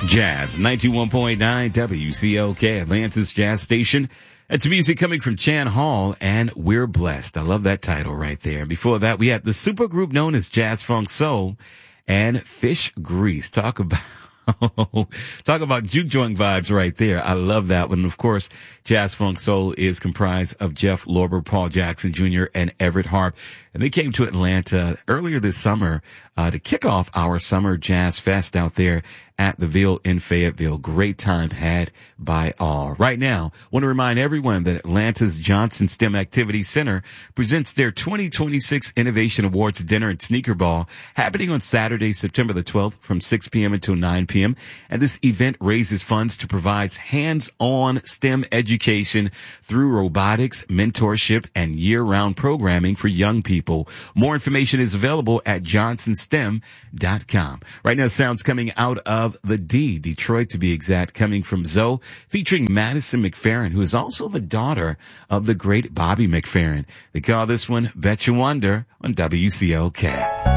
Jazz 91.9 WCOK, Atlanta's Jazz Station. That's music coming from Chan Hall, and We're Blessed. I love that title right there. Before that, we had the supergroup known as Jazz Funk Soul and Fish Grease. Talk about juke joint vibes right there. I love that one. Of course, Jazz Funk Soul is comprised of Jeff Lorber, Paul Jackson Jr., and Everett Harp. And they came to Atlanta earlier this summer to kick off our Summer Jazz Fest out there at the Ville in Fayetteville. Great time had by all. Right now, want to remind everyone that Atlanta's Johnson STEM Activity Center presents their 2026 Innovation Awards Dinner and Sneaker Ball happening on Saturday, September the 12th from 6 p.m. until 9 p.m. And this event raises funds to provide hands-on STEM education through robotics, mentorship, and year-round programming for young people. More information is available at johnsonstem.com. Right now, sounds coming out of the Detroit to be exact, coming from Zoe, featuring Madison McFerrin, who is also the daughter of the great Bobby McFerrin. They call this one Bet You Wonder on WCOK.